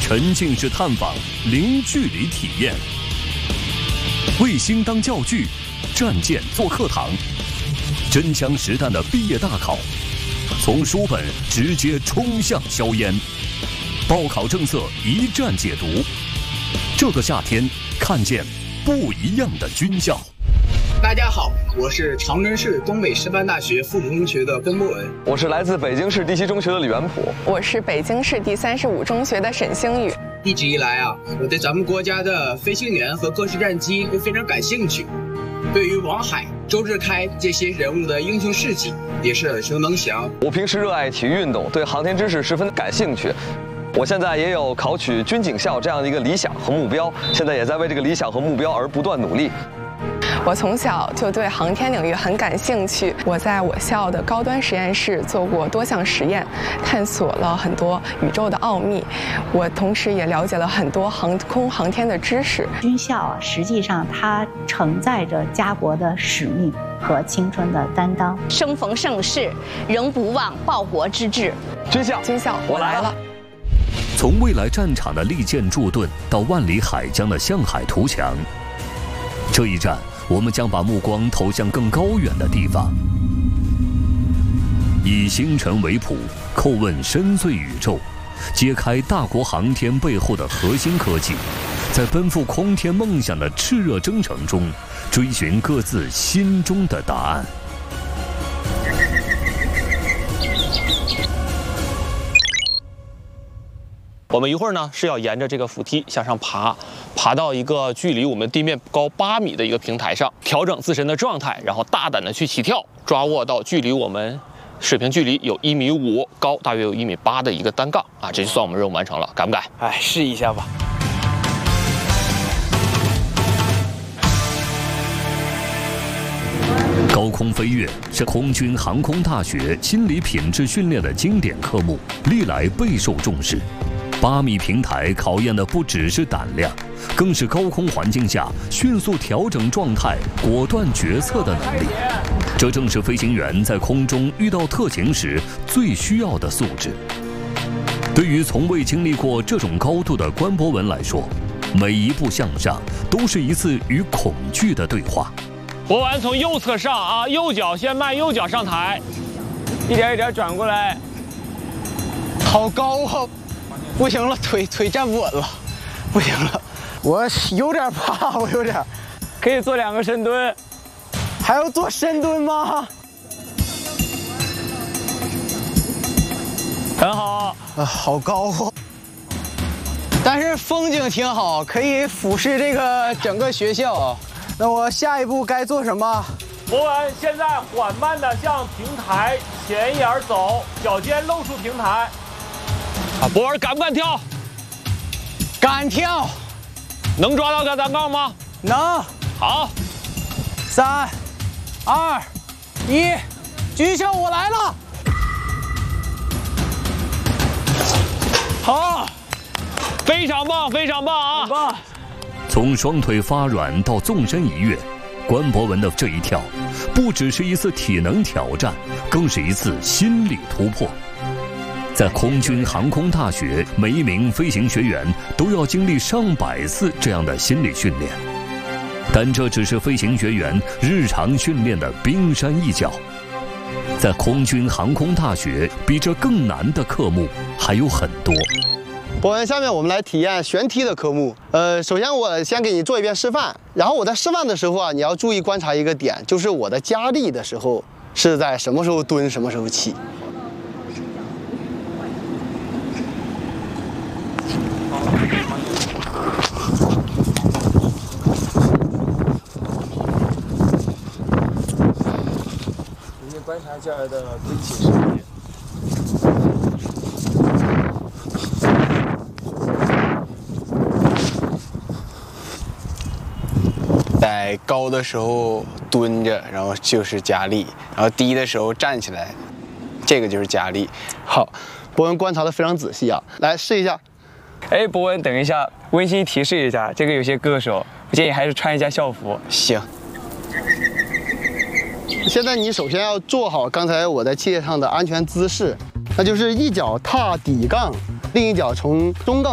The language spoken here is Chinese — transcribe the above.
沉浸式探访，零距离体验。卫星当教具，战舰做课堂，真枪实弹的毕业大考，从书本直接冲向硝烟。报考政策一战解读。这个夏天，看见不一样的军校。 大家好，我是长春市东北师范大学附属中学的根博文。 我是来自北京市第7中学的李元普。 我是北京市第35中学的沈星宇。 一直以来我对咱们国家的飞行员和各式战机都非常感兴趣，对于王海、周志开这些人物的英雄事迹也是耳熟能详。 我平时热爱体育运动，对航天知识十分感兴趣。我现在也有考取军警校这样的一个理想和目标，现在也在为这个理想和目标而不断努力。 我从小就对航天领域很感兴趣，我在我校的高端实验室做过多项实验，探索了很多宇宙的奥秘。我同时也了解了很多航空航天的知识。 军校实际上它承载着家国的使命和青春的担当。 生逢盛世，仍不忘报国之志。 军校，我来了。 从未来战场的利剑铸盾到万里海疆的向海图强，这一战我们将把目光投向更高远的地方，以星辰为谱，叩问深邃宇宙，揭开大国航天背后的核心科技，在奔赴空天梦想的炽热征程中，追寻各自心中的答案。 我们一会儿呢是要沿着这个扶梯向上爬，爬到一个距离我们地面高8米的一个平台上，调整自身的状态，然后大胆的去起跳，抓握到距离我们水平距离有1.5米，高大约有1.8米的一个单杠啊，这就算我们任务完成了，敢不敢？ 哎，试一下吧。 高空飞跃是空军航空大学心理品质训练的经典科目，历来备受重视。8米平台考验的不只是胆量，更是高空环境下迅速调整状态、果断决策的能力。这正是飞行员在空中遇到特情时最需要的素质。对于从未经历过这种高度的关博文来说，每一步向上都是一次与恐惧的对话。 博文从右侧上啊，右脚先迈右脚上台，一点一点转过来。 好高啊！不行了，腿站不稳了，不行了，我有点怕，我有点。 可以做2个深蹲， 还要做深蹲吗？ 很好好高啊！但是风景挺好，可以俯视这个整个学校。那我下一步该做什么？ 博文现在缓慢地向平台前沿走，脚尖露出平台。博文敢不敢跳？ 敢跳。 能抓到个单杠吗？ 能。 好。 3、2、1，举手，我来了。 好，非常棒，非常棒啊！ 很棒。 从双腿发软到纵身一跃，关博文的这一跳，不只是一次体能挑战，更是一次心理突破。在空军航空大学，每一名飞行学员都要经历上百次这样的心理训练，但这只是飞行学员日常训练的冰山一角。在空军航空大学，比这更难的科目还有很多。 博文，下面我们来体验旋踢的科目。首先我先给你做一遍示范，然后我在示范的时候你要注意观察一个点，就是我的加力的时候是在什么时候蹲，什么时候起。 观察这儿的推起时间。 在高的时候蹲着，然后就是加力，然后低的时候站起来，这个就是加力。 好，博文观察的非常仔细啊，来试一下。 哎，博文，等一下，温馨提示一下，这个有些硌手，我建议还是穿一下校服。 行。 现在你首先要做好刚才我在器械上的安全姿势，那就是一脚踏底杠，另一脚从中杠